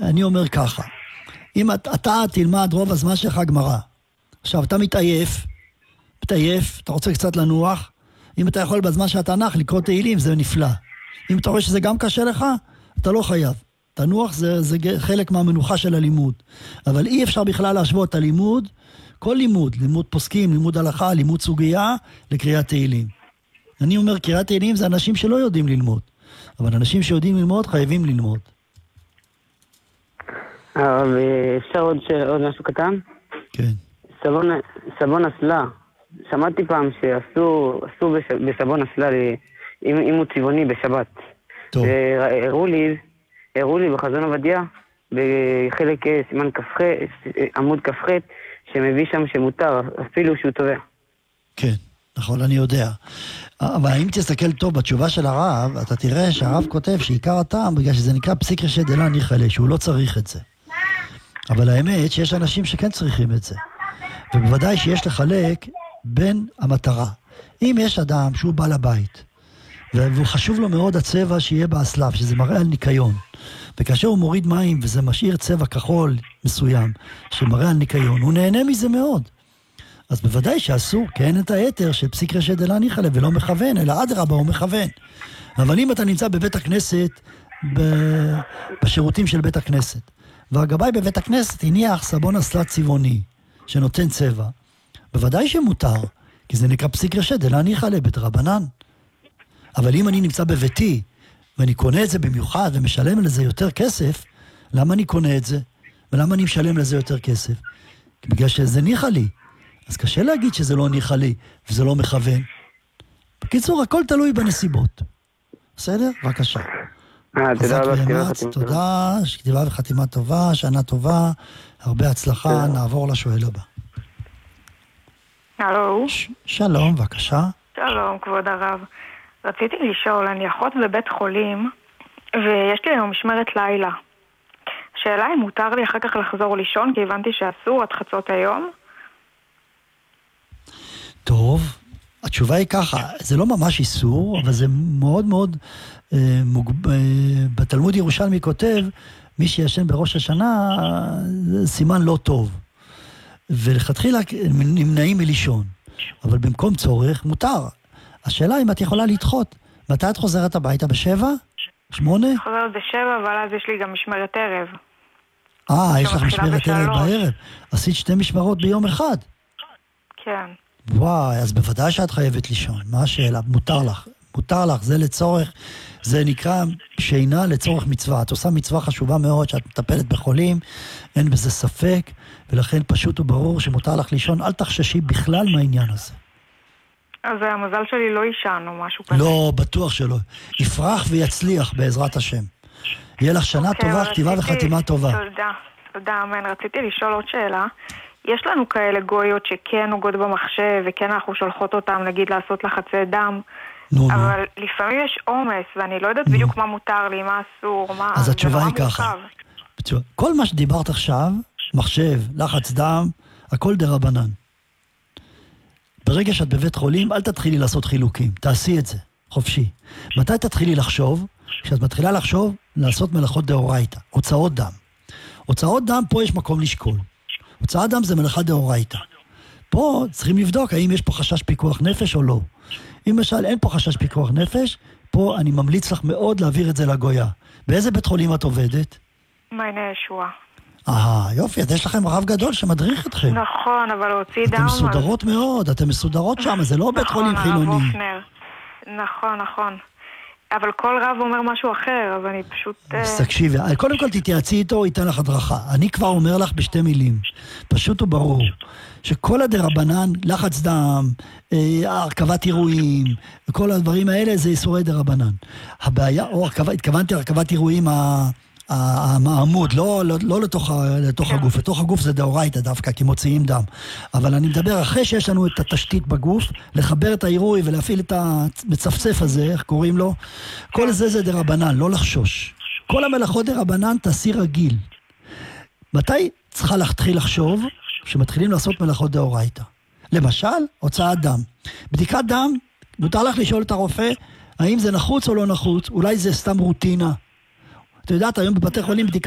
אני אומר ככה, אם אתה תלמד רוב הזמן שלך גמרא, עכשיו אתה מתעייף, אתה רוצה קצת לנוח, אם אתה יכול בזמן שהתנ"ך לקרוא תהילים, זה נפלא. אם אתה רואה שזה גם קשה לך, אתה לא חייב. תנוח זה חלק מהמנוחה של הלימוד. אבל אי אפשר בכלל להשוות את הלימוד, כל לימוד, לימוד פוסקים, לימוד הלכה, לימוד סוגיה, לקריאת תהילים. אני אומר, קריאת תהילים זה אנשים שלא יודעים ללמוד. אבל אנשים שיודעים ללמוד, חייבים ללמוד. אבל אפשר עוד משהו קטן? כן. סבון אסלה. שמעתי פעם שעשו בסבון אסלה אם הוא צבעוני בשבת. טוב. הראו לי בחזון עובדיה, בחלק סימן עמוד כ"ח, שמביא שם שמותר, אפילו שהוא טובע. כן, נכון, אני יודע. אבל אם תסתכל טוב בתשובה של הרב, אתה תראה שהרב כותב שעיקר הטעם, בגלל שזה נקרא פסיק רשת דלה ניחלה, שהוא לא צריך את זה. אבל האמת שיש אנשים שכן צריכים את זה. ובוודאי שיש לחלק בין המטרה. אם יש אדם שהוא בעל הבית, והוא חשוב לו מאוד הצבע שיהיה באסלב, שזה מראה על ניקיון. וכאשר הוא מוריד מים וזה משאיר צבע כחול מסוים, שמראה על ניקיון, הוא נהנה מזה מאוד. אז בוודאי שאסור, כי אין את היתר של פסיק רשת דלה ניחלה, ולא מכוון, אלא אדרבה הוא מכוון. אבל אם אתה נמצא בבית הכנסת, בשירותים של בית הכנסת, והגבאי בבית הכנסת הניח סבון אסלה צבעוני, שנותן צבע, בוודאי שמותר, כי זה נקרא פסיק רשת דלה ניחלה בדרבנן. אבל אם אני נמצא בביתי, ואני קונה את זה במיוחד, ומשלם לזה יותר כסף, למה אני קונה את זה? ולמה אני משלם לזה יותר כסף? בגלל שזה ניחה לי. אז קשה להגיד שזה לא ניחה לי, וזה לא מכוון. בקיצור, הכל תלוי בנסיבות. בסדר? בבקשה. תודה, שכתיבה וחתימה טובה, שנה טובה, הרבה הצלחה, נעבור לשואל הבא. הלו. שלום, בבקשה. שלום, כבוד הרב. רציתי לשאול, אני אחות בבית חולים, ויש לי היום משמרת לילה. השאלה אם מותר לי אחר כך לחזור לישון, כי הבנתי שאסור עד חצות היום. טוב, התשובה היא ככה, זה לא ממש איסור, אבל זה מאוד מאוד, בתלמוד ירושלמי כותב, מי שישן בראש השנה, זה סימן לא טוב. ולכתחילה נמנעים מלישון, אבל במקום צורך מותר. השאלה אם את יכולה לדחות. מתי את חוזרת הביתה? ב7? 8? חוזרת ב7, אבל אז יש לי גם משמרת ערב. יש לך משמרת ערב בערב. עשית 2 משמרות ביום אחד. כן. וואי, אז בוודאי שאת חייבת לישון. מה השאלה? מותר לך. מותר לך, זה לצורך, זה נקרא שינה לצורך מצווה. את עושה מצווה חשובה מאוד שאת מטפלת בחולים, אין בזה ספק, ולכן פשוט וברור שמותר לך לישון. אל תחששי בכלל מהעניין הזה. אז המזל שלי לא ישן או משהו כזה. לא, בטוח שלא. יפרח ויצליח בעזרת השם. יהיה לך שנה טובה, כתיבה וחתימה טובה. תודה, אמן. רציתי לשאול עוד שאלה. יש לנו כאלה גויות שכן נוגעות במחשב, וכן אנחנו שולחות אותם, נגיד, לעשות לחצי דם, אבל לפעמים יש עומס, ואני לא יודעת בדיוק מה מותר לי, מה אסור, מה... אז התשובה היא ככה. כל מה שדיברת עכשיו, מחשב, לחץ דם, הכל דרבנן. ברגע שאת בבית חולים, אל תתחילי לעשות חילוקים, תעשי את זה, חופשי. מתי תתחילי לחשוב? כשאת מתחילה לחשוב, לעשות מלאכות דאורייתא, הוצאות דם. הוצאות דם, פה יש מקום לשקול. הוצאת דם זה מלאכה דאורייתא. פה צריכים לבדוק האם יש פה חשש פיקוח נפש או לא. אם למשל אין פה חשש פיקוח נפש, פה אני ממליץ לך מאוד להעביר את זה לגויה. באיזה בית חולים את עובדת? מעייני ישועה. יופי, אז יש לכם רב גדול שמדריך אתכם. נכון, אבל הוציא דם... אתם מסודרות מאוד, אתם מסודרות שם, זה לא בית חולים חילוני. נכון. אבל כל רב אומר משהו אחר, אז אני פשוט... תקשיבי, קודם כל תתייעצי איתו, ייתן לך הדרכה. אני כבר אומר לך בשתי מילים, פשוט וברור, שכל הדרבנן, לחץ דם, הרכבת אירועים, וכל הדברים האלה זה איסורי דרבנן. הבעיה, התכוונתי הרכבת אירועים העמוד, לא לתוך הגוף, לתוך הגוף זה דאורייתא דווקא, כי מוציאים דם. אבל אני מדבר אחרי שיש לנו את התשתית בגוף, לחבר את האירועי ולהפעיל את המצפצף הזה, איך קוראים לו? כל זה דרבנן, לא לחשוש. כל המלאכות דרבנן תעשי רגיל. מתי צריכה להתחיל לחשוב שמתחילים לעשות מלאכות דאורייתא? למשל, הוצאת דם. בדיקת דם, מותר לך לשאול את הרופא, האם זה נחוץ או לא נחוץ? אולי זה סתם רוטינה. אתה יודעת, היום בבתי חולים בדיקה